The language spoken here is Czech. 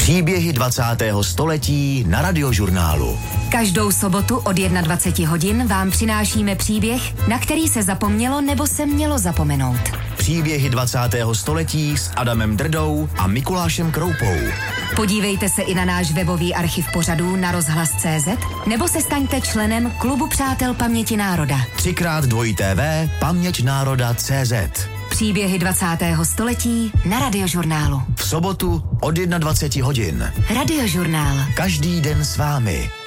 Příběhy 20. století na Radiožurnálu. Každou sobotu od 21 hodin vám přinášíme příběh, na který se zapomnělo nebo se mělo zapomenout. Příběhy 20. století s Adamem Drdou a Mikulášem Kroupou. Podívejte se i na náš webový archiv pořadů na rozhlas.cz nebo se staňte členem Klubu přátel paměti národa. 3x2 paměťnároda.cz. Příběhy 20. století na Radiožurnálu. V sobotu od 21 hodin. Radiožurnál. Každý den s vámi.